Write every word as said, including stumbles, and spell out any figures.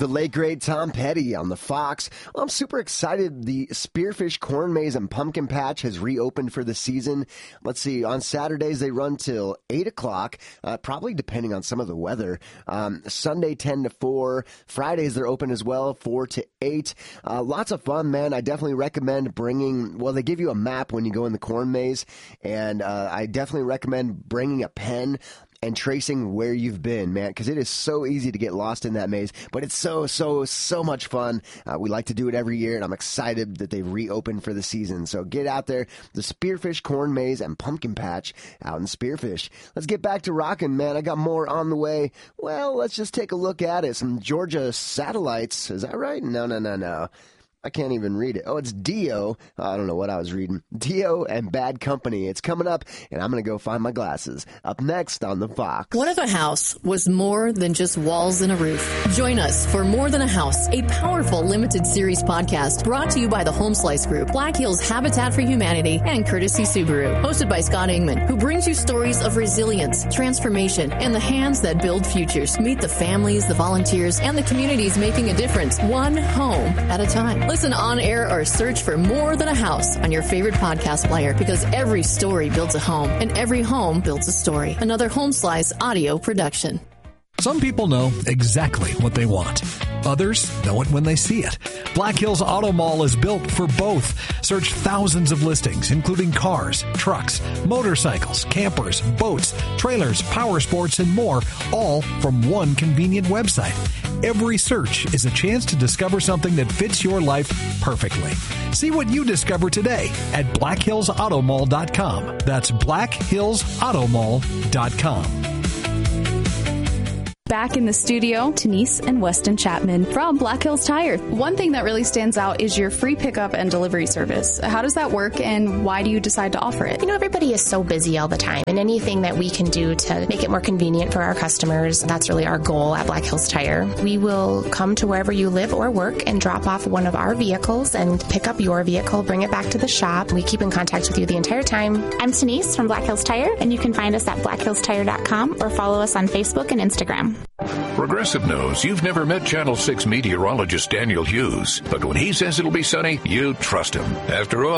the late, great Tom Petty on the Fox. Well, I'm super excited. The Spearfish Corn Maze and Pumpkin Patch has reopened for the season. Let's see, on Saturdays they run till eight o'clock, uh, probably depending on some of the weather. Um, Sunday ten to four. Fridays they're open as well, four to eight. Uh, lots of fun, man. I definitely recommend bringing, well, they give you a map when you go in the corn maze, and uh, I definitely recommend bringing a pen and tracing where you've been, man, because it is so easy to get lost in that maze, but it's so, so, so much fun. Uh, we like to do it every year, and I'm excited that they've reopened for the season. So get out there, the Spearfish Corn Maze and Pumpkin Patch out in Spearfish. Let's get back to rocking, man. I got more on the way. Well, let's just take a look at it. Some Georgia Satellites. Is that right? No, no, no, no. I can't even read it. Oh, it's Dio. I don't know what I was reading. Dio and Bad Company. It's coming up, and I'm going to go find my glasses. Up next on the Fox. What if a house was more than just walls and a roof? Join us for More Than a House, a powerful limited series podcast brought to you by the Home Slice Group, Black Hills Habitat for Humanity, and Courtesy Subaru. Hosted by Scott Ingman, who brings you stories of resilience, transformation, and the hands that build futures. Meet the families, the volunteers, and the communities making a difference, one home at a time. Listen on air or search for More Than a House on your favorite podcast player, because every story builds a home and every home builds a story. Another Home Slice audio production. Some people know exactly what they want. Others know it when they see it. Black Hills Auto Mall is built for both. Search thousands of listings, including cars, trucks, motorcycles, campers, boats, trailers, power sports, and more, all from one convenient website. Every search is a chance to discover something that fits your life perfectly. See what you discover today at black hills auto mall dot com. That's black hills auto mall dot com. Back in the studio, Denise and Weston Chapman from Black Hills Tire. One thing that really stands out is your free pickup and delivery service. How does that work, and why do you decide to offer it? You know, everybody is so busy all the time, and anything that we can do to make it more convenient for our customers, that's really our goal at Black Hills Tire. We will come to wherever you live or work and drop off one of our vehicles and pick up your vehicle, bring it back to the shop. We keep in contact with you the entire time. I'm Denise from Black Hills Tire, and you can find us at black hills tire dot com or follow us on Facebook and Instagram. Progressive knows you've never met Channel six meteorologist Daniel Hughes, but when he says it'll be sunny, you trust him. After all,